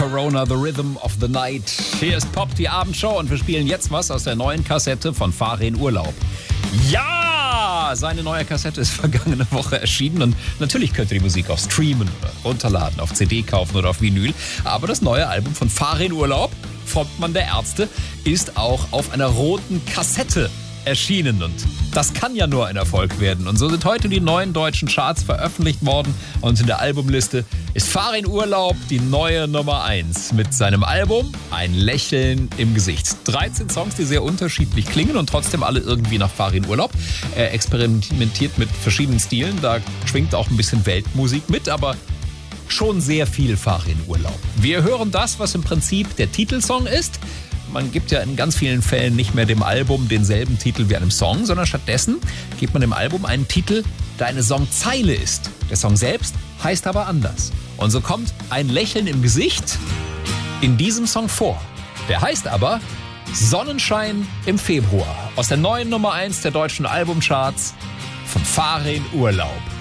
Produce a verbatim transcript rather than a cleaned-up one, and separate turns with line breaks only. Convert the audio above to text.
Corona, The Rhythm of the Night. Hier ist Pop, die Abendshow, und wir spielen jetzt was aus der neuen Kassette von Fahre in Urlaub. Ja, seine neue Kassette ist vergangene Woche erschienen und natürlich könnt ihr die Musik auch streamen oder runterladen, auf C D kaufen oder auf Vinyl. Aber das neue Album von Fahre in Urlaub, Frontmann der Ärzte, ist auch auf einer roten Kassette erschienen, und das kann ja nur ein Erfolg werden. Und so sind heute die neuen deutschen Charts veröffentlicht worden, und in der Albumliste ist Fahre in Urlaub die neue Nummer eins mit seinem Album Ein Lächeln im Gesicht. dreizehn Songs, die sehr unterschiedlich klingen und trotzdem alle irgendwie nach Fahre in Urlaub. Er experimentiert mit verschiedenen Stilen, da schwingt auch ein bisschen Weltmusik mit, aber schon sehr viel Fahre in Urlaub. Wir hören das, was im Prinzip der Titelsong ist. Man gibt ja in ganz vielen Fällen nicht mehr dem Album denselben Titel wie einem Song, sondern stattdessen gibt man dem Album einen Titel, der eine Songzeile ist. Der Song selbst heißt aber anders. Und so kommt Ein Lächeln im Gesicht in diesem Song vor. Der heißt aber Sonnenschein im Februar. Aus der neuen Nummer eins der deutschen Albumcharts von Fahre in Urlaub.